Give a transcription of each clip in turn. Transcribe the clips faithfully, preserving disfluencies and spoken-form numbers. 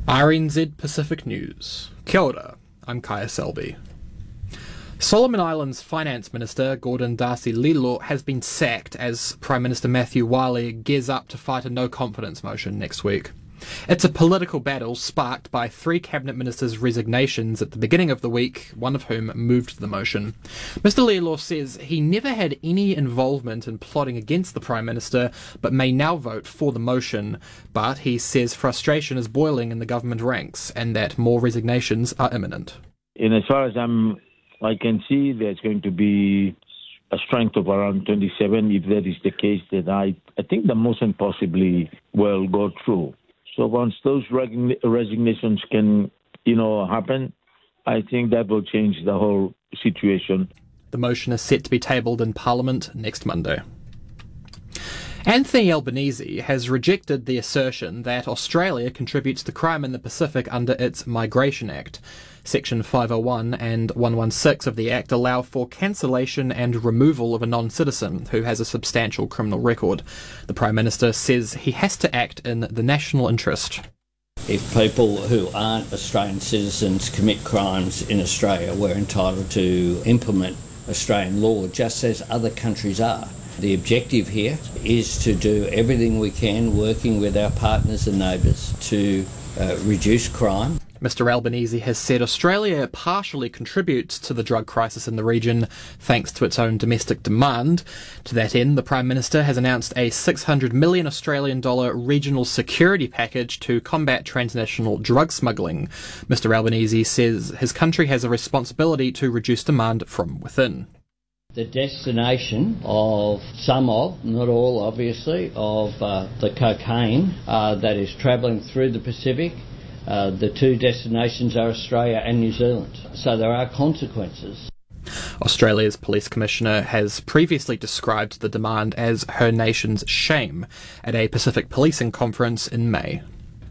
R N Z Pacific News. Kia ora, I'm Kaya Selby. Solomon Islands Finance Minister Gordon Darcy Lilo has been sacked as Prime Minister Matthew Wiley gears up to fight a no-confidence motion next week. It's a political battle sparked by three cabinet ministers' resignations at the beginning of the week, one of whom moved the motion. Mister Lilo says he never had any involvement in plotting against the Prime Minister, but may now vote for the motion. But he says frustration is boiling in the government ranks and that more resignations are imminent. And as far as I'm, I can see, there's going to be a strength of around twenty-seven. If that is the case, then I, I think the motion possibly will go through. So once those reg- resignations can, you know, happen, I think that will change the whole situation. The motion is set to be tabled in Parliament next Monday. Anthony Albanese has rejected the assertion that Australia contributes to crime in the Pacific under its Migration Act. Section five oh one and one sixteen of the Act allow for cancellation and removal of a non-citizen who has a substantial criminal record. The Prime Minister says he has to act in the national interest. If people who aren't Australian citizens commit crimes in Australia, we're entitled to implement Australian law just as other countries are. The objective here is to do everything we can, working with our partners and neighbours, to uh, reduce crime. Mister Albanese has said Australia partially contributes to the drug crisis in the region thanks to its own domestic demand. To that end, the Prime Minister has announced a six hundred million Australian dollar regional security package to combat transnational drug smuggling. Mister Albanese says his country has a responsibility to reduce demand from within. The destination of some of, not all obviously, of uh, the cocaine uh, that is travelling through the Pacific, uh, the two destinations are Australia and New Zealand. So there are consequences. Australia's Police Commissioner has previously described the demand as her nation's shame at a Pacific policing conference in May.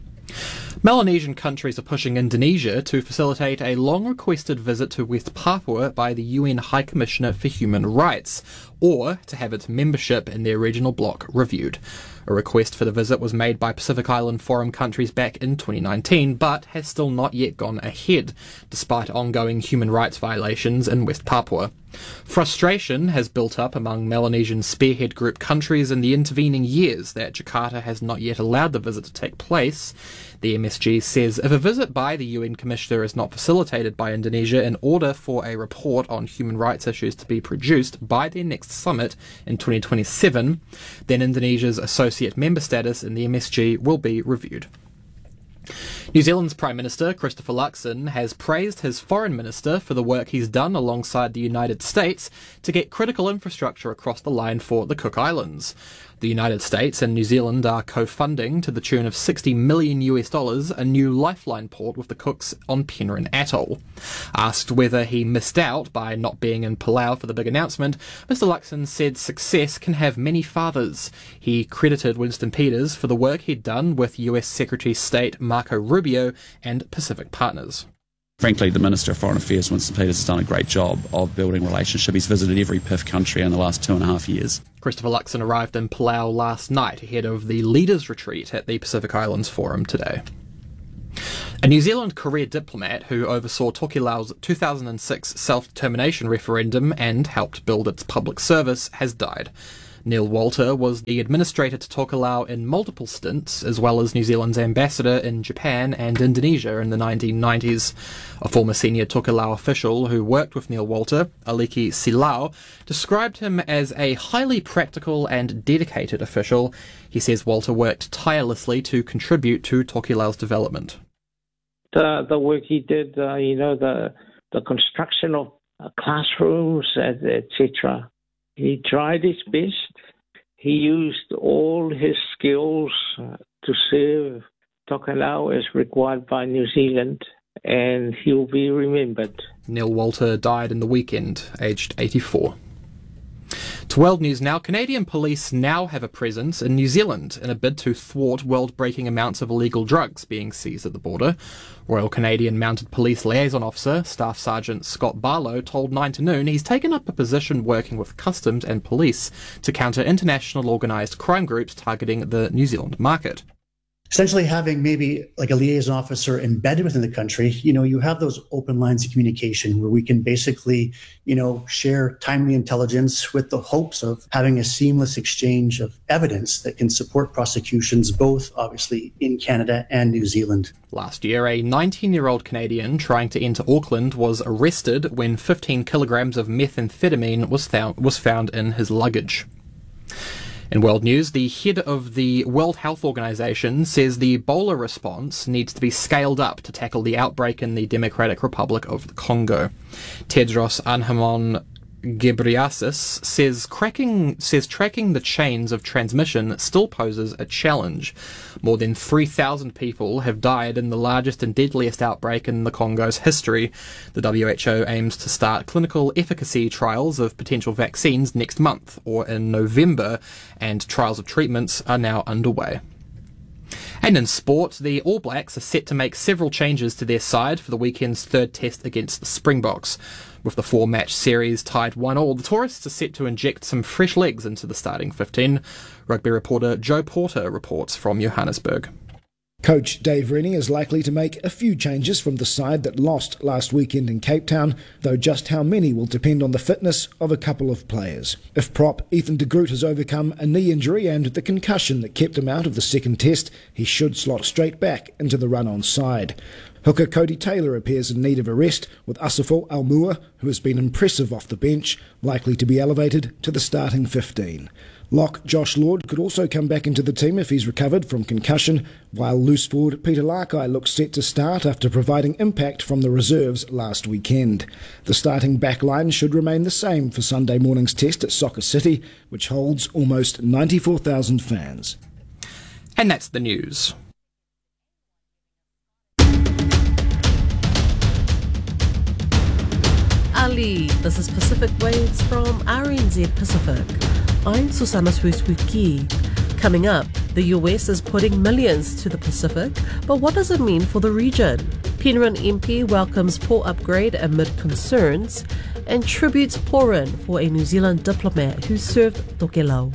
Melanesian countries are pushing Indonesia to facilitate a long-requested visit to West Papua by the U N High Commissioner for Human Rights, or to have its membership in their regional bloc reviewed. A request for the visit was made by Pacific Island Forum countries back in twenty nineteen, but has still not yet gone ahead, despite ongoing human rights violations in West Papua. Frustration has built up among Melanesian spearhead group countries in the intervening years that Jakarta has not yet allowed the visit to take place. The M S G says if a visit by the U N Commissioner is not facilitated by Indonesia in order for a report on human rights issues to be produced by their next summit in twenty twenty-seven, then Indonesia's associate member status in the M S G will be reviewed. New Zealand's Prime Minister, Christopher Luxon, has praised his Foreign Minister for the work he's done alongside the United States to get critical infrastructure across the line for the Cook Islands. The United States and New Zealand are co-funding, to the tune of sixty million US dollars, a new lifeline port with the Cooks on Penrhyn Atoll. Asked whether he missed out by not being in Palau for the big announcement, Mister Luxon said success can have many fathers. He credited Winston Peters for the work he'd done with U S Secretary of State Marco Rubio and Pacific partners. Frankly, the Minister of Foreign Affairs, Winston Peters, has done a great job of building relationship. He's visited every P I F country in the last two and a half years. Christopher Luxon arrived in Palau last night ahead of the Leaders' Retreat at the Pacific Islands Forum today. A New Zealand career diplomat who oversaw Tokelau's two thousand six self-determination referendum and helped build its public service has died. Neil Walter was the administrator to Tokelau in multiple stints, as well as New Zealand's ambassador in Japan and Indonesia in the nineteen nineties. A former senior Tokelau official who worked with Neil Walter, Aliki Silao, described him as a highly practical and dedicated official. He says Walter worked tirelessly to contribute to Tokelau's development. The, the work he did, uh, you know, the, the construction of uh, classrooms, et cetera, he tried his best. He used all his skills uh, to serve Tokelau as required by New Zealand, and he'll be remembered. Neil Walter died in the weekend, aged eighty-four. To World News now, Canadian police now have a presence in New Zealand in a bid to thwart world-breaking amounts of illegal drugs being seized at the border. Royal Canadian Mounted Police Liaison Officer, Staff Sergeant Scott Barlow, told Nine to Noon he's taken up a position working with customs and police to counter international organised crime groups targeting the New Zealand market. essentially having maybe like a liaison officer embedded within the country, you know, you have those open lines of communication where we can basically, you know, share timely intelligence with the hopes of having a seamless exchange of evidence that can support prosecutions, both obviously in Canada and New Zealand. Last year, a nineteen-year-old Canadian trying to enter Auckland was arrested when fifteen kilograms of methamphetamine was found, was found in his luggage. In world news, the head of the World Health Organization says the Ebola response needs to be scaled up to tackle the outbreak in the Democratic Republic of the Congo. Tedros Adhanom Ghebreyesus says cracking says tracking the chains of transmission still poses a challenge. More than three thousand people have died in the largest and deadliest outbreak in the Congo's history. The W H O aims to start clinical efficacy trials of potential vaccines next month or in November, and trials of treatments are now underway. And in sport, the All Blacks are set to make several changes to their side for the weekend's third test against the Springboks. With the four-match series tied one all, the tourists are set to inject some fresh legs into the starting fifteen. Rugby reporter Joe Porter reports from Johannesburg. Coach Dave Rennie is likely to make a few changes from the side that lost last weekend in Cape Town, though just how many will depend on the fitness of a couple of players. If prop Ethan de Groot has overcome a knee injury and the concussion that kept him out of the second test, he should slot straight back into the run-on side. Hooker Cody Taylor appears in need of a rest, with Asafo Almua, who has been impressive off the bench, likely to be elevated to the starting fifteen. Lock Josh Lord could also come back into the team if he's recovered from concussion, while loose forward Peter Lakai looks set to start after providing impact from the reserves last weekend. The starting back line should remain the same for Sunday morning's test at Soccer City, which holds almost ninety-four thousand fans. And that's the news. Ali, this is Pacific Waves from R N Z Pacific. I'm Susanna Swuswuki. Coming up, the U S is putting millions to the Pacific, but what does it mean for the region? Penryn M P welcomes port upgrade amid concerns, and tributes Porin for a New Zealand diplomat who served Tokelau.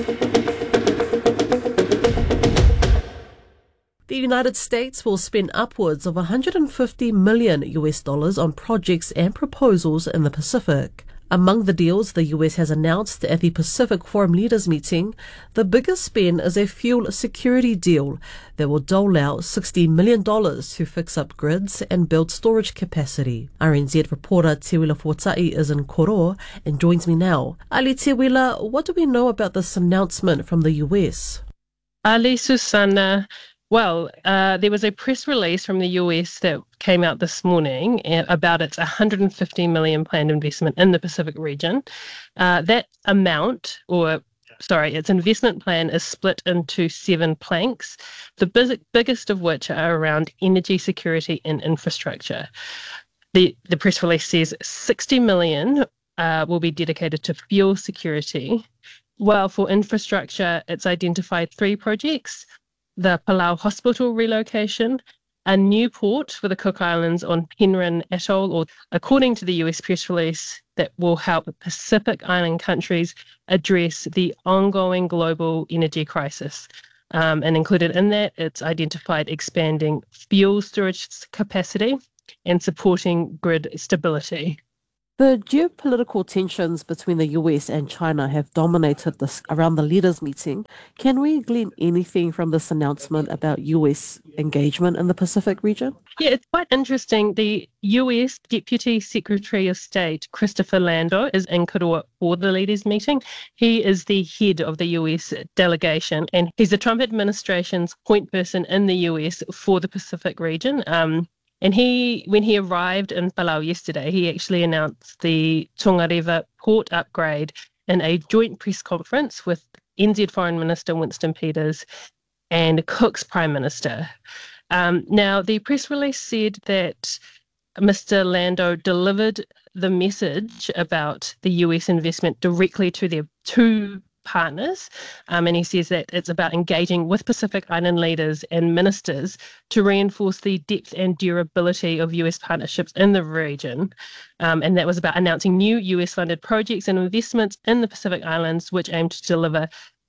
The United States will spend upwards of one hundred fifty million U S dollars on projects and proposals in the Pacific. Among the deals the U S has announced at the Pacific Forum Leaders meeting, the biggest spend is a fuel security deal that will dole out sixty million dollars to fix up grids and build storage capacity. R N Z reporter Te Wila Fortai is in Koro and joins me now. Ali Te Wila, what do we know about this announcement from the U S? Ali, Susanna, well, uh, there was a press release from the U S that came out this morning about its one hundred fifty million dollars planned investment in the Pacific region. Uh, that amount, or sorry, its investment plan is split into seven planks, the big, biggest of which are around energy security and infrastructure. The, the press release says sixty million dollars uh, will be dedicated to fuel security, while for infrastructure, it's identified three projects: the Palau Hospital relocation, a new port for the Cook Islands on Penryn Atoll, or according to the U S press release, that will help Pacific Island countries address the ongoing global energy crisis. Um, and included in that, it's identified expanding fuel storage capacity and supporting grid stability. The geopolitical tensions between the U S and China have dominated this around the leaders' meeting. Can we glean anything from this announcement about U S engagement in the Pacific region? Yeah, it's quite interesting. The U S Deputy Secretary of State, Christopher Lando, is in Koroa for the leaders' meeting. He is the head of the U S delegation, and he's the Trump administration's point person in the U S for the Pacific region. Um, And he, when he arrived in Palau yesterday, he actually announced the Tongareva port upgrade in a joint press conference with N Z Foreign Minister Winston Peters and Cook's Prime Minister. Um, now, the press release said that Mister Lando delivered the message about the U S investment directly to their two partners, um, and he says that it's about engaging with Pacific Island leaders and ministers to reinforce the depth and durability of U S partnerships in the region, um, and that was about announcing new U S-funded projects and investments in the Pacific Islands which aim to deliver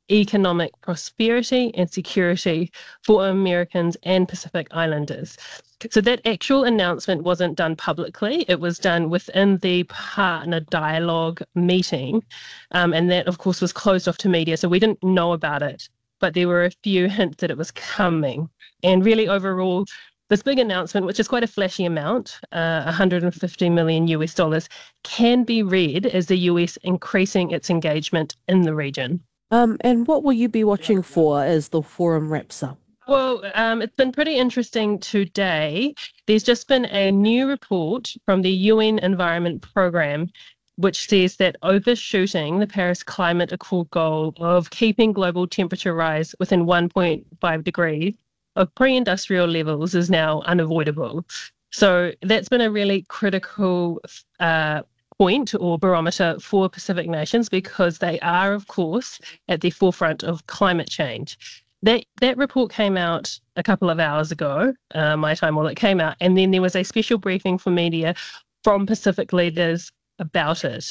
economic prosperity and security for Americans and Pacific Islanders. So that actual announcement wasn't done publicly. It was done within the partner dialogue meeting. Um, and that, of course, was closed off to media. So we didn't know about it. But there were a few hints that it was coming. And really, overall, this big announcement, which is quite a flashy amount, uh, one hundred fifty million U S dollars, can be read as the U S increasing its engagement in the region. Um, and what will you be watching for as the forum wraps up? Well, um, it's been pretty interesting today. There's just been a new report from the U N Environment Programme, which says that overshooting the Paris Climate Accord goal of keeping global temperature rise within one point five degrees of pre-industrial levels is now unavoidable. So that's been a really critical uh, point or barometer for Pacific nations because they are, of course, at the forefront of climate change. That that report came out a couple of hours ago, uh, my time while it came out, and then there was a special briefing for media from Pacific leaders about it.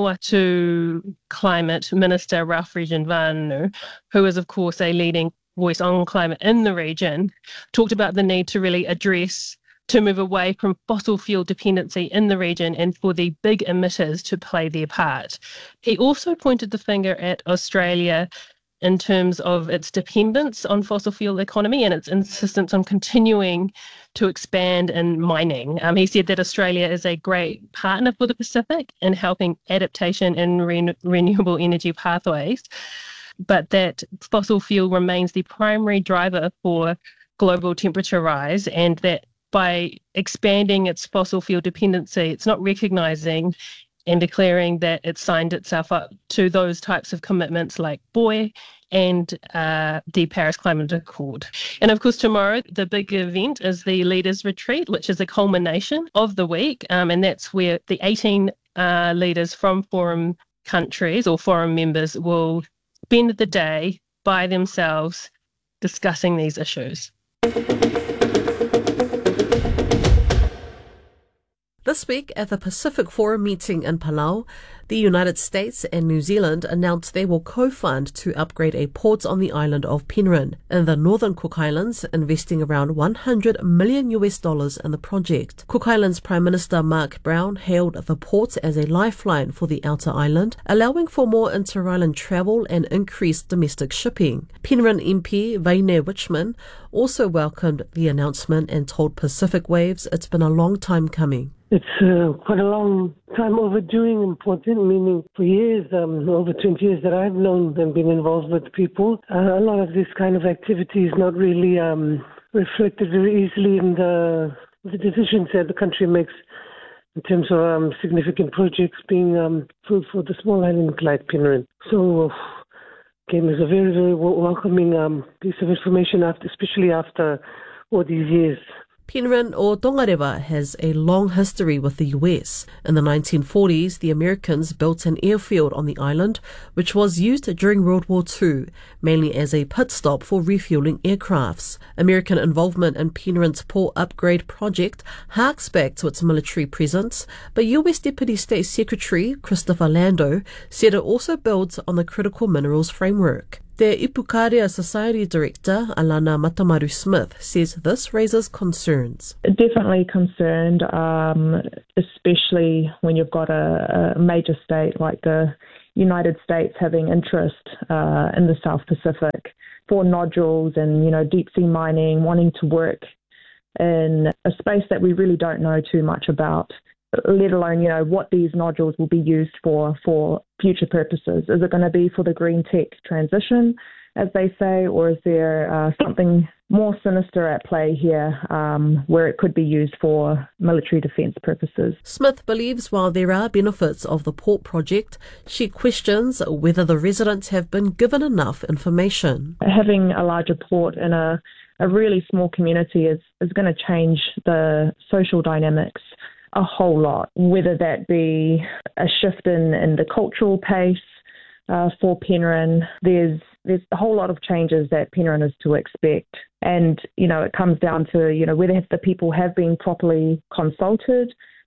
Vanuatu Climate Minister Ralph Regenvanu, who is of course a leading voice on climate in the region, talked about the need to really address to move away from fossil fuel dependency in the region and for the big emitters to play their part. He also pointed the finger at Australia in terms of its dependence on fossil fuel economy and its insistence on continuing to expand in mining. Um, he said that Australia is a great partner for the Pacific in helping adaptation in re- renewable energy pathways, but that fossil fuel remains the primary driver for global temperature rise, and that by expanding its fossil fuel dependency, it's not recognising and declaring that it's signed itself up to those types of commitments like B O I and uh, the Paris Climate Accord. And of course, tomorrow, the big event is the Leaders Retreat, which is a culmination of the week. Um, and that's where the eighteen uh, leaders from forum countries or forum members will spend the day by themselves discussing these issues. This week at the Pacific Forum meeting in Palau, the United States and New Zealand announced they will co-fund to upgrade a port on the island of Penryn in the Northern Cook Islands, investing around one hundred million U S dollars in the project. Cook Islands Prime Minister Mark Brown hailed the port as a lifeline for the outer island, allowing for more inter-island travel and increased domestic shipping. Penryn M P Vaine Wichman also welcomed the announcement and told Pacific Waves it's been a long time coming. It's uh, quite a long time overdue and important, meaning for years, um, over twenty years that I've known and been involved with people, uh, a lot of this kind of activity is not really um, reflected very easily in the, the decisions that the country makes in terms of um, significant projects being um, for, for the small island like Penryn. So, uh, again, it's a very, very welcoming um, piece of information, after, especially after all these years. Penryn or Tongareva has a long history with the U S. In the nineteen forties, the Americans built an airfield on the island, which was used during World War Two, mainly as a pit stop for refueling aircrafts. American involvement in Penryn's port upgrade project harks back to its military presence, but U S Deputy State Secretary Christopher Lando said it also builds on the critical minerals framework. The Ipukaria Society Director, Alana Matamaru Smith, says this raises concerns. Definitely concerned, um, especially when you've got a, a major state like the United States having interest uh, in the South Pacific for nodules and, you know, deep sea mining, wanting to work in a space that we really don't know too much about, let alone, you know, what these nodules will be used for, for future purposes. Is it going to be for the green tech transition, as they say, or is there uh, something more sinister at play here um, where it could be used for military defence purposes? Smith believes while there are benefits of the port project, she questions whether the residents have been given enough information. Having a larger port in a, a really small community is, is going to change the social dynamics a whole lot, whether that be a shift in, in the cultural pace uh, for Penryn. There's there's a whole lot of changes that Penryn is to expect. And, you know, it comes down to, you know, whether the people have been properly consulted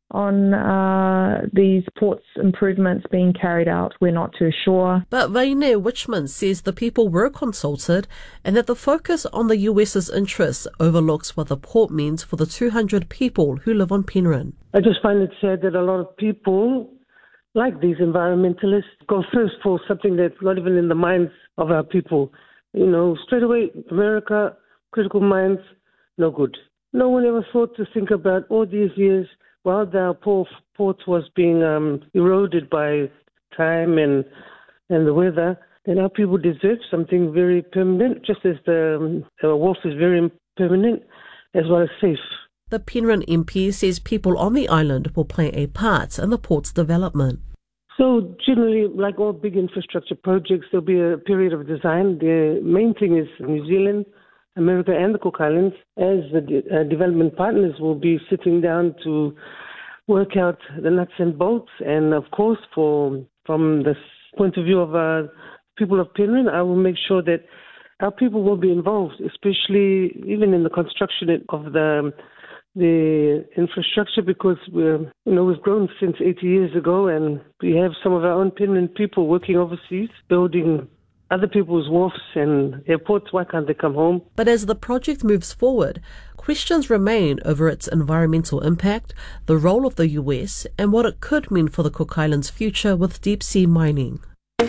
on uh, these ports improvements being carried out. We're not too sure. But Vaine Wichman says the people were consulted and that the focus on the US's interests overlooks what the port means for the two hundred people who live on Penryn. I just find it sad that a lot of people, like these environmentalists, go first for something that's not even in the minds of our people. You know, straight away, America, critical minds, no good. No one ever thought to think about all these years while the poor port was being um, eroded by time and and the weather, then our people deserve something very permanent, just as the, um, the wharf is very permanent as well as safe. The Penryn M P says people on the island will play a part in the port's development. So generally, like all big infrastructure projects, there'll be a period of design. The main thing is New Zealand, America and the Cook Islands, as the de- uh, development partners, will be sitting down to work out the nuts and bolts. And of course, for from the point of view of uh, people of Penryn, I will make sure that our people will be involved, especially even in the construction of the the infrastructure, because we're you know we've grown since eighty years ago, and we have some of our own Penryn people working overseas, building other people's wharfs and airports. Why can't they come home? But as the project moves forward, questions remain over its environmental impact, the role of the U S, and what it could mean for the Cook Islands' future with deep-sea mining.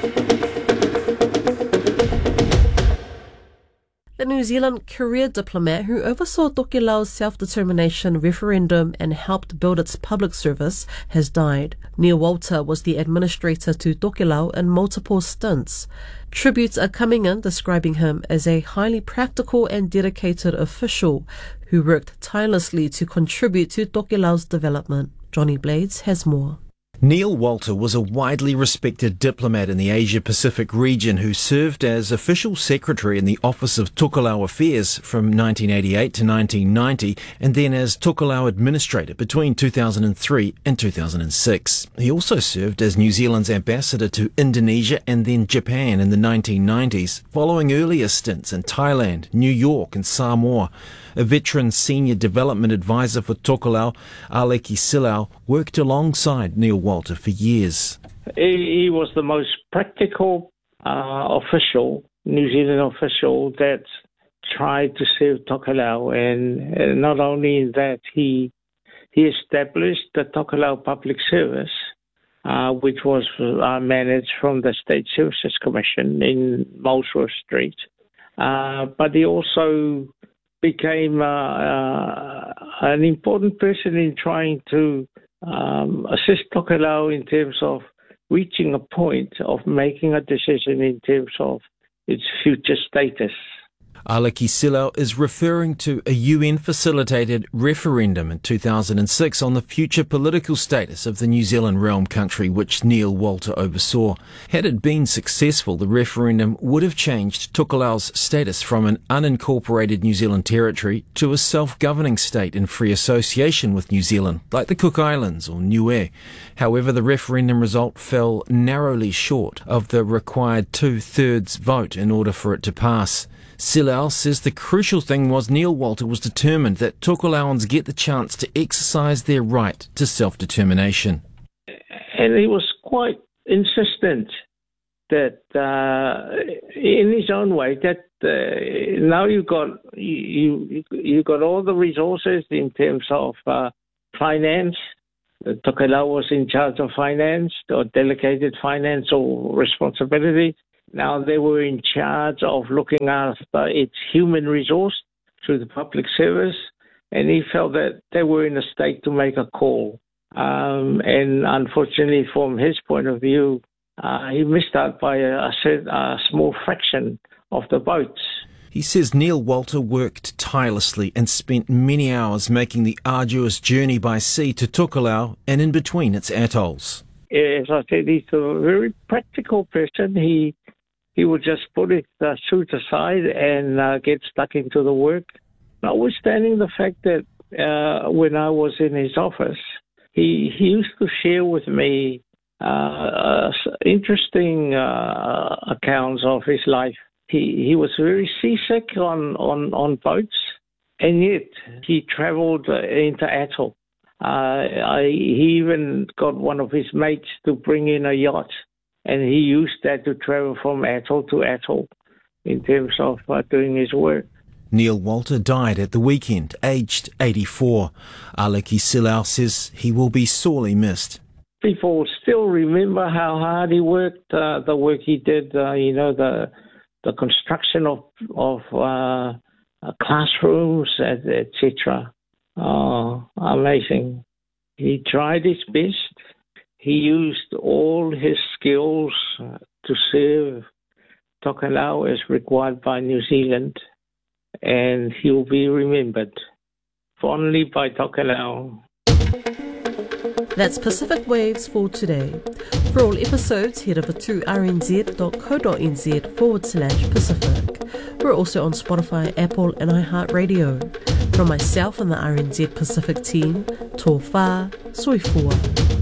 The New Zealand career diplomat who oversaw Tokelau's self-determination referendum and helped build its public service has died. Neil Walter was the administrator to Tokelau in multiple stints. Tributes are coming in describing him as a highly practical and dedicated official who worked tirelessly to contribute to Tokelau's development. Johnny Blades has more. Neil Walter was a widely respected diplomat in the Asia-Pacific region who served as official secretary in the Office of Tokelau Affairs from nineteen eighty-eight to nineteen ninety and then as Tokelau administrator between two thousand three and two thousand six. He also served as New Zealand's ambassador to Indonesia and then Japan in the nineteen nineties, following earlier stints in Thailand, New York and Samoa. A veteran senior development advisor for Tokelau, Aleki Silau, worked alongside Neil Walter for years. He, he was the most practical uh, official, New Zealand official, that tried to serve Tokelau. And, and not only that, he he established the Tokelau Public Service, uh, which was uh, managed from the State Services Commission in Molesworth Street. Uh, but he also became uh, uh, an important person in trying to um, assist Tokelau in terms of reaching a point of making a decision in terms of its future status. Aleki Silau is referring to a U N-facilitated referendum in two thousand six on the future political status of the New Zealand realm country, which Neil Walter oversaw. Had it been successful, the referendum would have changed Tokelau's status from an unincorporated New Zealand territory to a self-governing state in free association with New Zealand, like the Cook Islands or Niue. However, the referendum result fell narrowly short of the required two-thirds vote in order for it to pass. Silau says the crucial thing was Neil Walter was determined that Tokelauans get the chance to exercise their right to self-determination. And he was quite insistent that, uh, in his own way, that uh, now you got you you got all the resources in terms of uh, finance. Tokelau was in charge of finance or delegated finance or responsibility. Now they were in charge of looking after its human resource through the public service, and he felt that they were in a state to make a call. Um, and unfortunately, from his point of view, uh, he missed out by a, a, a small fraction of the votes. He says Neil Walter worked tirelessly and spent many hours making the arduous journey by sea to Tokelau and in between its atolls. As I said, he's a very practical person. He He would just put his uh, suit aside and uh, get stuck into the work. Notwithstanding the fact that uh, when I was in his office, he, he used to share with me uh, uh, interesting uh, accounts of his life. He he was very seasick on, on, on boats, and yet he travelled uh, into atoll. Uh, I, he even got one of his mates to bring in a yacht, and he used that to travel from atoll to atoll in terms of uh, doing his work. Neil Walter died at the weekend, aged eighty-four. Aleki Silau says he will be sorely missed. People still remember how hard he worked, uh, the work he did, uh, you know, the the construction of, of uh, uh, classrooms, et cetera. Oh, amazing. He tried his best. He used all his skills to serve Tokelau as required by New Zealand, and he'll be remembered fondly by Tokelau. That's Pacific Waves for today. For all episodes, head over to rnz.co.nz forward slash Pacific. We're also on Spotify, Apple and iHeartRadio. From myself and the R N Z Pacific team, tō whā, soifua.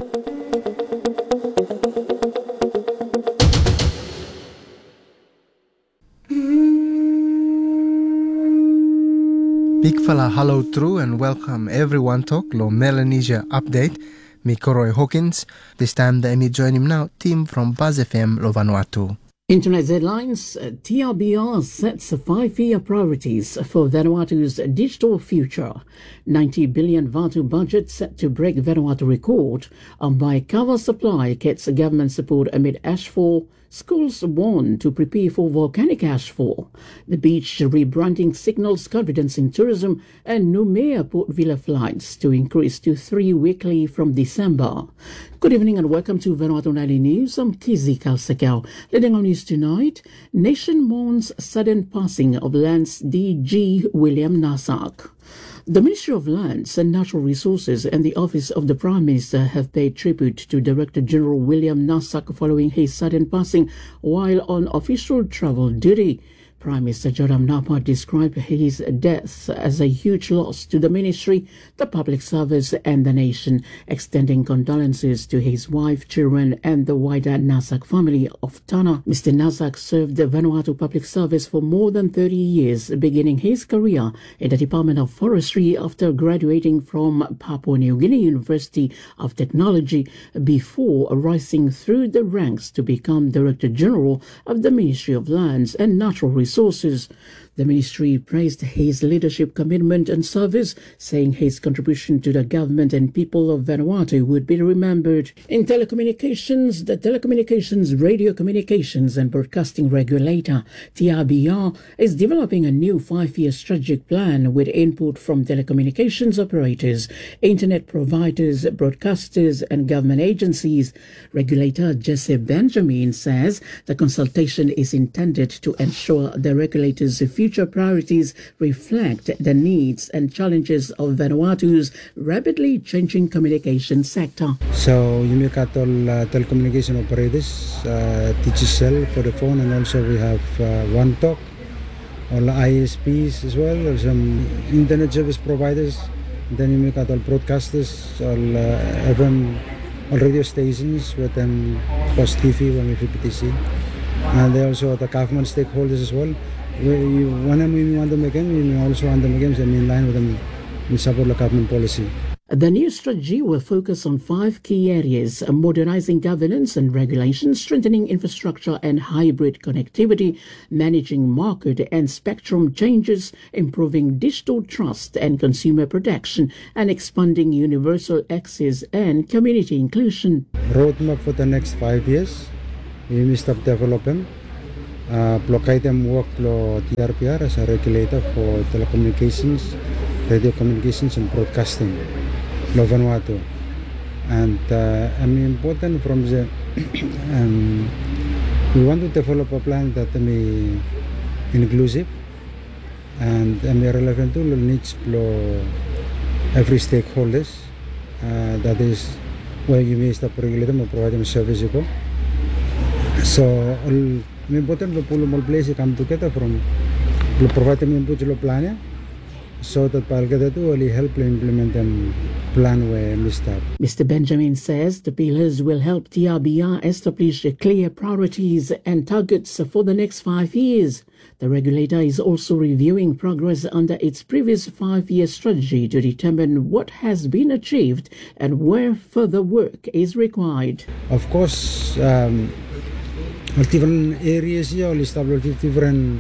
Big fella hello true and welcome everyone to Lo Melanesia Update. Me Koroi Hawkins. This time the me join him now, team from Buzz F M Lo Vanuatu. Internet headlines. T R B R sets five-year priorities for Vanuatu's digital future. ninety billion Vatu budget set to break Vanuatu record. By cover supply gets government support amid ashfall. Schools warn to prepare for volcanic ashfall. The beach rebranding signals confidence in tourism, and Noumea Port Vila flights to increase to three weekly from December. Good evening and welcome to Vanuatu Nightly News. I'm Kizi Kalsakau. Leading on news tonight, nation mourns sudden passing of Lance D G William Nasak. The Ministry of Lands and Natural Resources and the Office of the Prime Minister have paid tribute to Director General William Nasak following his sudden passing while on official travel duty. Prime Minister Joram Napa described his death as a huge loss to the ministry, the public service and the nation, extending condolences to his wife, children and the wider Nasak family of Tana. Mister Nasak served the Vanuatu Public Service for more than thirty years, beginning his career in the Department of Forestry after graduating from Papua New Guinea University of Technology before rising through the ranks to become Director General of the Ministry of Lands and Natural Resources. Resources. The ministry praised his leadership, commitment and service, saying his contribution to the government and people of Vanuatu would be remembered. In telecommunications, the Telecommunications, Radio Communications and Broadcasting Regulator, T R B R, is developing a new five-year strategic plan with input from telecommunications operators, internet providers, broadcasters and government agencies. Regulator Jesse Benjamin says the consultation is intended to ensure the regulators' future Future priorities reflect the needs and challenges of Vanuatu's rapidly changing communication sector. So you make at all uh, telecommunication operators, uh, T G C L for the phone, and also we have uh, One Talk, all I S Ps as well, or some internet service providers. And then you make at all broadcasters, all uh, F M, all radio stations with them, Post T V, when we P T C, and they also the government stakeholders as well. We, when we want them again, we also want them again in line with them, we support the government policy. The new strategy will focus on five key areas: modernizing governance and regulation, strengthening infrastructure and hybrid connectivity, managing market and spectrum changes, improving digital trust and consumer protection, and expanding universal access and community inclusion. Roadmap for the next five years, we will start developing. Uh, blockade them work lo T R B R as a regulator for telecommunications, radio communications and broadcasting, lo Vanuatu. And uh, I mean important from the um, we want to develop a plan that may inclusive and may relevant to the needs of every stakeholders. Uh, that is where you may start regulating or providing service. So all important to pull more places come together from to provide them input to plan so that palkada will help implement them plan where mistap. Mister Benjamin says the pillars will help T R B R establish clear priorities and targets for the next five years. The regulator is also reviewing progress under its previous five-year strategy to determine what has been achieved and where further work is required. Of course, um, different areas here will establish different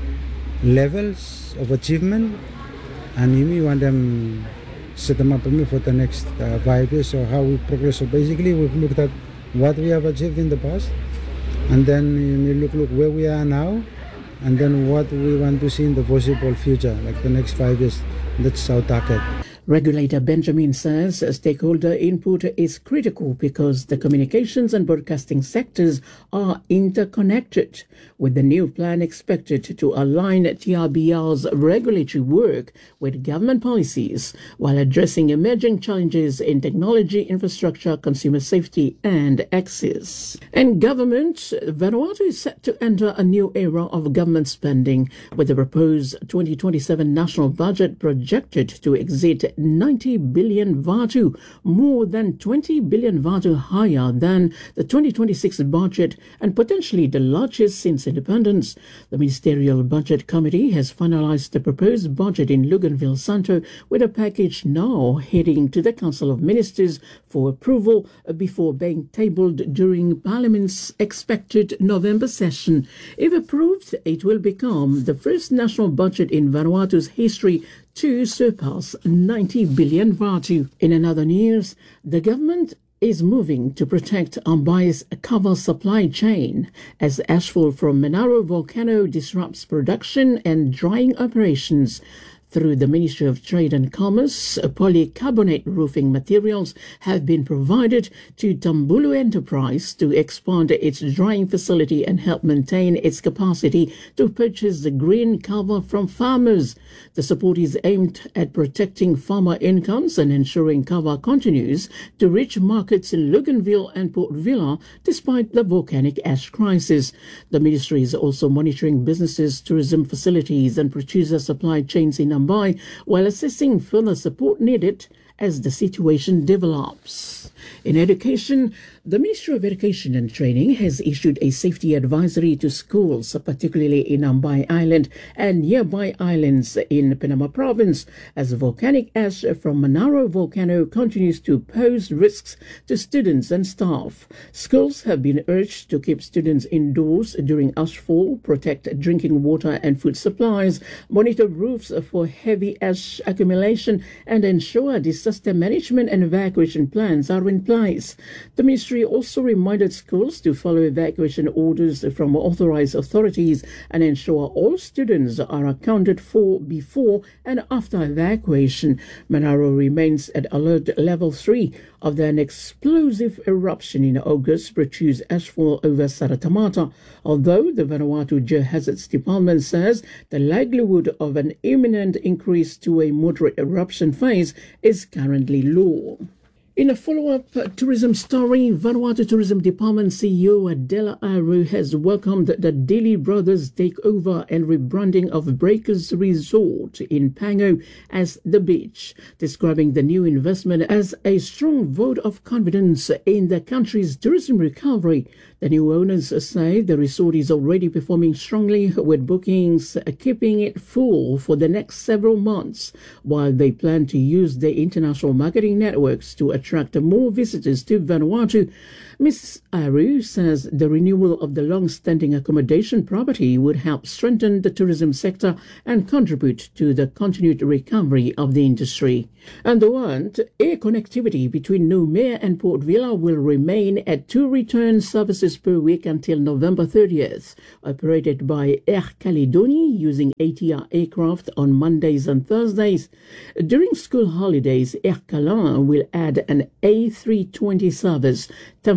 levels of achievement, and we want them set them up for the next uh, five years. So how we progress. So basically, we've looked at what we have achieved in the past, and then we look look where we are now, and then what we want to see in the foreseeable future, like the next five years. That's our target. Regulator Benjamin says stakeholder input is critical because the communications and broadcasting sectors are interconnected, with the new plan expected to align T R B R's regulatory work with government policies while addressing emerging challenges in technology, infrastructure, consumer safety and access. And government, Vanuatu is set to enter a new era of government spending, with the proposed twenty twenty-seven national budget projected to exceed ninety billion Vatu, more than twenty billion Vatu higher than the twenty twenty-six budget and potentially the largest since independence. The Ministerial Budget Committee has finalized the proposed budget in Luganville Santo, with a package now heading to the Council of Ministers for approval before being tabled during Parliament's expected November session. If approved, it will become the first national budget in Vanuatu's history to surpass ninety billion Vatu. In another news, the government is moving to protect Ambai's cover supply chain as ashfall from Manaro volcano disrupts production and drying operations. Through the Ministry of Trade and Commerce, polycarbonate roofing materials have been provided to Tambulu Enterprise to expand its drying facility and help maintain its capacity to purchase the green cover from farmers. The support is aimed at protecting farmer incomes and ensuring cover continues to reach markets in Luganville and Port Vila despite the volcanic ash crisis. The ministry is also monitoring businesses, tourism facilities and producer supply chains in Ambai, while assessing further support needed as the situation develops. In education, the Ministry of Education and Training has issued a safety advisory to schools, particularly in Ambai Island and nearby islands in Penama Province, as volcanic ash from Manaro volcano continues to pose risks to students and staff. Schools have been urged to keep students indoors during ashfall, protect drinking water and food supplies, monitor roofs for heavy ash accumulation, and ensure disaster management and evacuation plans are in place. The ministry also reminded schools to follow evacuation orders from authorized authorities and ensure all students are accounted for before and after evacuation. Manaro remains at alert level three after an explosive eruption in August produced ashfall over Saratamata, although the Vanuatu Geohazards Department says the likelihood of an imminent increase to a moderate eruption phase is currently low. In a follow-up tourism story, Vanuatu Tourism Department C E O Adela Aru has welcomed the Dilly Brothers takeover and rebranding of Breakers Resort in Pango as The Beach, describing the new investment as a strong vote of confidence in the country's tourism recovery. The new owners say the resort is already performing strongly, with bookings keeping it full for the next several months, while they plan to use their international marketing networks to attract more visitors to Vanuatu. Miz Aru says the renewal of the long-standing accommodation property would help strengthen the tourism sector and contribute to the continued recovery of the industry. And the one, air connectivity between Noumea and Port Vila will remain at two return services per week until November thirtieth, operated by Air Calédonie using A T R aircraft on Mondays and Thursdays. During school holidays, Air Calin will add an A three twenty service, temporarily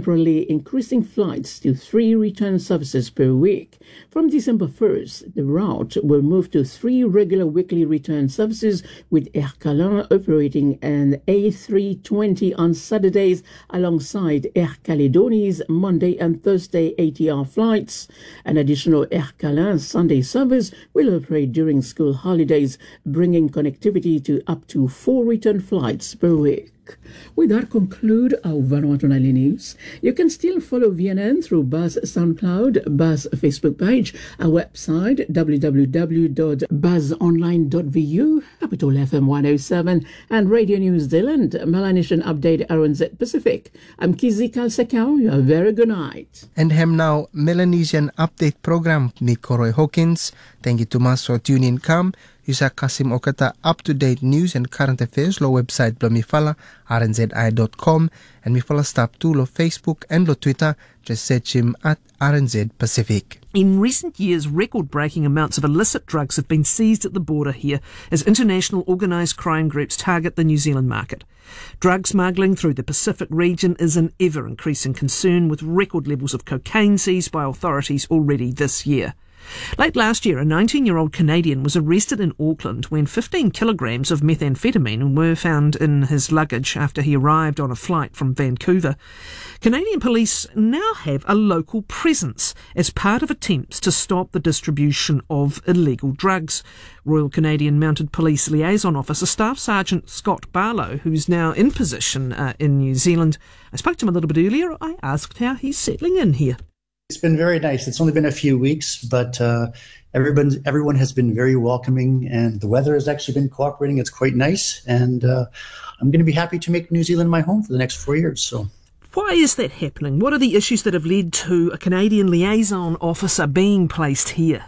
temporarily increasing flights to three return services per week. From December first, the route will move to three regular weekly return services, with Air Calin operating an A three twenty on Saturdays alongside Air Caledonia's Monday and Thursday A T R flights. An additional Air Calin Sunday service will operate during school holidays, bringing connectivity to up to four return flights per week. We that conclude our Vanuatu Nightly News. You can still follow V N N through Buzz SoundCloud, Buzz Facebook page, our website w w w dot buzz online dot v u, Capital F M one oh seven, and Radio New Zealand, Melanesian Update R N Z Pacific. I'm Kizi Kalsekau. You have a very good night. And hem now Melanesian Update program ni Koroi Hawkins. Thank you to mas for tuning come. Yusa Kasim Okata up-to-date news and current affairs lo website blo mifala r n z i dot com and mifala stop to lo Facebook and lo Twitter. Just search him at R N Z Pacific. In recent years, record-breaking amounts of illicit drugs have been seized at the border here as international organised crime groups target the New Zealand market. Drug smuggling through the Pacific region is an ever-increasing concern, with record levels of cocaine seized by authorities already this year. Late last year, a nineteen-year-old Canadian was arrested in Auckland when fifteen kilograms of methamphetamine were found in his luggage after he arrived on a flight from Vancouver. Canadian police now have a local presence as part of attempts to stop the distribution of illegal drugs. Royal Canadian Mounted Police Liaison Officer Staff Sergeant Scott Barlow, who's now in position uh, in New Zealand. I spoke to him a little bit earlier. I asked how he's settling in here. It's been very nice. It's only been a few weeks, but uh, everyone, everyone has been very welcoming, and the weather has actually been cooperating. It's quite nice, and uh, I'm going to be happy to make New Zealand my home for the next four years. So, why is that happening? What are the issues that have led to a Canadian liaison officer being placed here?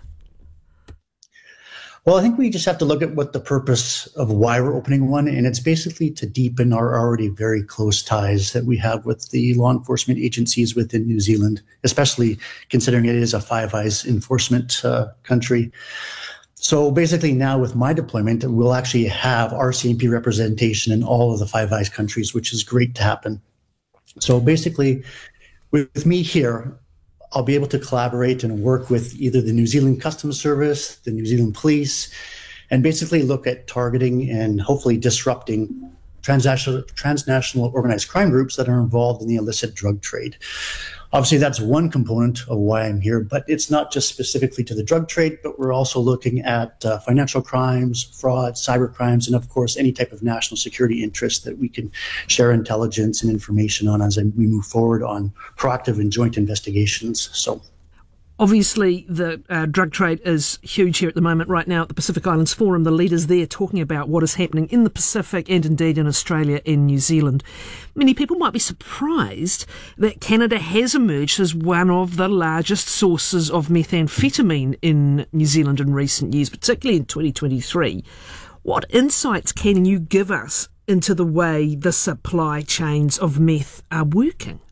Well, I think we just have to look at what the purpose of why we're opening one, and it's basically to deepen our already very close ties that we have with the law enforcement agencies within New Zealand, especially considering it is a Five Eyes enforcement uh, country. So basically now with my deployment, we'll actually have R C M P representation in all of the Five Eyes countries, which is great to happen. So basically, with me here, I'll be able to collaborate and work with either the New Zealand Customs Service, the New Zealand Police, and basically look at targeting and hopefully disrupting transnational, transnational organized crime groups that are involved in the illicit drug trade. Obviously, that's one component of why I'm here, but it's not just specifically to the drug trade, but we're also looking at uh, financial crimes, fraud, cyber crimes, and of course, any type of national security interest that we can share intelligence and information on as we move forward on proactive and joint investigations. So, obviously, the uh, drug trade is huge here at the moment right now at the Pacific Islands Forum. The leaders there talking about what is happening in the Pacific and indeed in Australia and New Zealand. Many people might be surprised that Canada has emerged as one of the largest sources of methamphetamine in New Zealand in recent years, particularly in twenty twenty-three. What insights can you give us into the way the supply chains of meth are working?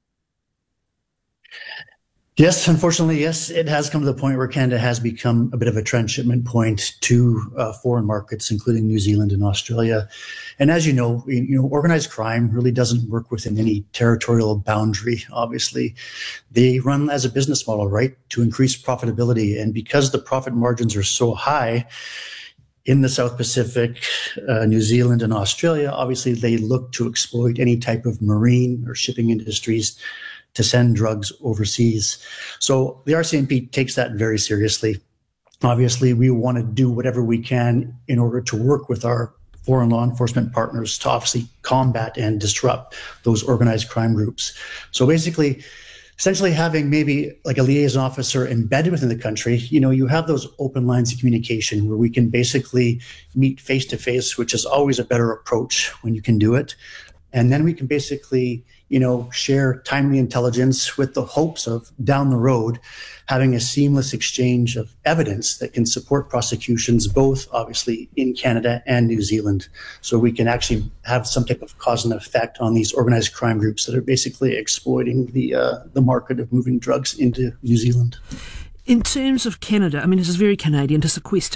Yes, unfortunately, yes, it has come to the point where Canada has become a bit of a transshipment point to uh, foreign markets, including New Zealand and Australia. And as you know, you know, organized crime really doesn't work within any territorial boundary. Obviously, they run as a business model, right, to increase profitability. And because the profit margins are so high in the South Pacific, uh, New Zealand and Australia, obviously they look to exploit any type of marine or shipping industries to send drugs overseas. So the R C M P takes that very seriously. Obviously, we want to do whatever we can in order to work with our foreign law enforcement partners to obviously combat and disrupt those organized crime groups. So basically, essentially having maybe like a liaison officer embedded within the country, you know, you have those open lines of communication where we can basically meet face to face, which is always a better approach when you can do it. And then we can basically, you know, share timely intelligence with the hopes of down the road having a seamless exchange of evidence that can support prosecutions, both obviously in Canada and New Zealand. So we can actually have some type of cause and effect on these organized crime groups that are basically exploiting the uh, the market of moving drugs into New Zealand. In terms of Canada, I mean, this is very Canadian to sequester